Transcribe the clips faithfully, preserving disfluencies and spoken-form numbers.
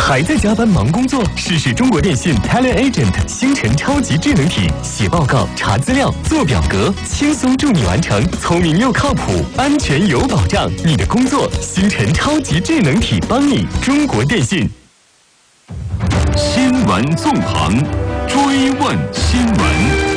还在加班忙工作？试试中国电信 TeleAgent 星辰超级智能体，写报告、查资料、做表格，轻松助你完成，聪明又靠谱，安全有保障。你的工作，星辰超级智能体帮你。中国电信。 新闻纵横，追问新闻。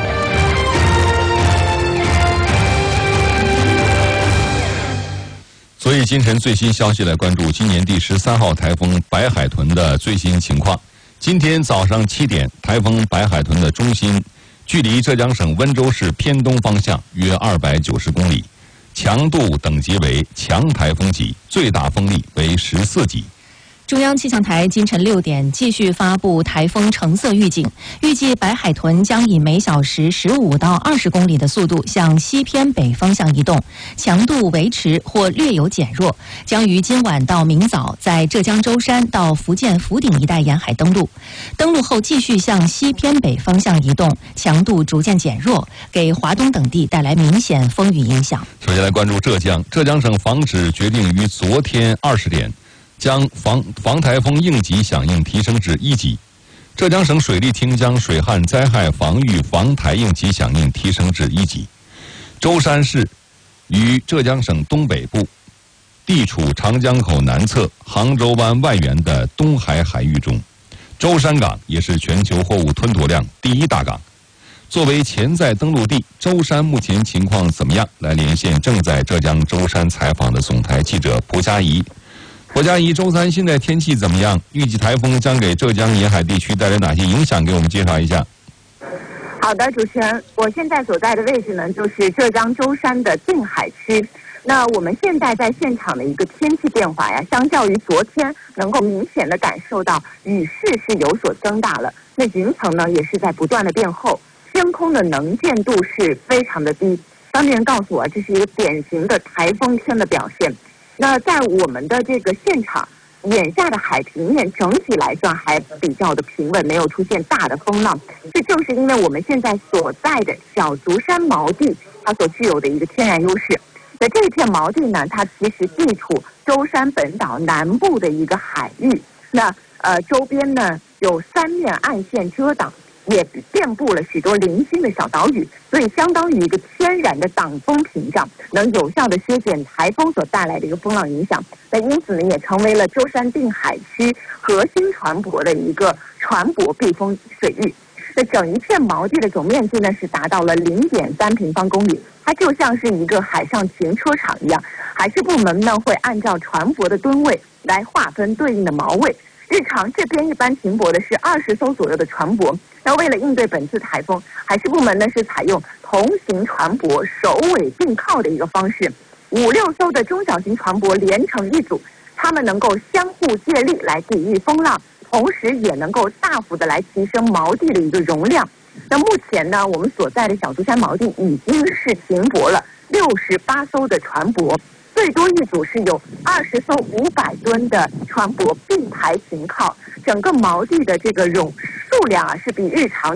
所以，今晨最新消息来关注今年第十三号台风白海豚的最新情况。今天早上七点，台风白海豚的中心距离浙江省温州市偏东方向约二百九十公里，强度等级为强台风级，最大风力为十四级。 中央气象台今晨六点继续发布台风橙色预警，预计白海豚将以每小时十五到二十公里的速度向西偏北方向移动，强度维持或略有减弱，将于今晚到明早在浙江舟山到福建福鼎一带沿海登陆。登陆后继续向西偏北方向移动，强度逐渐减弱，给华东等地带来明显风雨影响。 首先来关注浙江，浙江省防指决定于昨天二十点。将防防台风应急响应提升至一级，浙江省水利厅将水旱灾害防御防台应急响应提升至一级。舟山市于浙江省东北部，地处长江口南侧、杭州湾外缘的东海海域中，舟山港也是全球货物吞吐量第一大港。作为潜在登陆地，舟山目前情况怎么样？来连线正在浙江舟山采访的总台记者蒲佳怡。蒲佳怡，舟山现在天气怎么样？预计台风将给浙江沿海地区带来哪些影响？给我们介绍一下。 好的，主持人，我现在所在的位置呢，就是浙江舟山的定海区。那我们现在在现场的一个天气变化呀，相较于昨天，能够明显的感受到雨势是有所增大了。那云层呢，也是在不断的变厚，天空的能见度是非常的低。当地人告诉我，这是一个典型的台风天的表现。那在我们的这个现场，眼下的海平面整体来算还比较的平稳，没有出现大的风浪。这正是因为我们现在所在的小足山锚地，它所具有的一个天然优势。那这片锚地呢，它其实地处舟山本岛南部的一个海域。那呃周边呢有三面岸线遮挡，也遍布了许多零星的小岛屿，所以相当于一个天然的挡风屏障，能有效的削减台风所带来的一个风浪影响。那因此呢，也成为了舟山定海区核心船舶的一个船舶避风水域。那整一片锚地的总面积呢是达到了零点三平方公里，它就像是一个海上停车场一样。海事部门呢会按照船舶的吨位来划分对应的锚位。日常这边一般停泊的是二十艘左右的船舶。那为了应对本次台风，海事部门呢是采用同型船舶首尾并靠的一个方式，五六艘的中小型船舶连成一组，它们能够相互借力来抵御风浪，同时也能够大幅的来提升锚地的一个容量。那目前呢，我们所在的小足山锚地已经是停泊了六十八艘的船舶。最多一组是有二十艘五百吨的船舶并排停靠，整个锚地的这个容数量啊是比日常。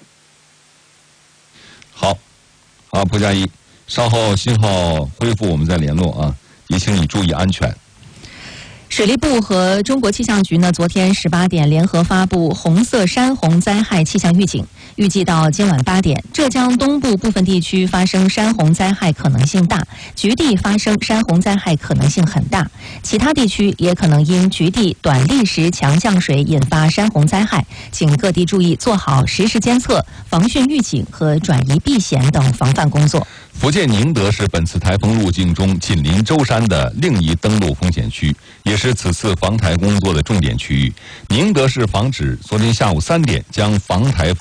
好，好，蒲佳怡，稍后信号恢复我们再联络啊，也请你注意安全。 水利部和中国气象局呢，昨天十八点联合发布红色山洪灾害气象预警，预计到今晚八点，浙江东部部分地区发生山洪灾害可能性大，局地发生山洪灾害可能性很大，其他地区也可能因局地短砾石强降水引发山洪灾害，请各地注意做好实时监测、防汛预警和转移避险等防范工作。 福建宁德是本次台风路径中紧邻舟山的另一登陆风险区，也是此次防台工作的重点区域。宁德市防指昨天下午三点将防台风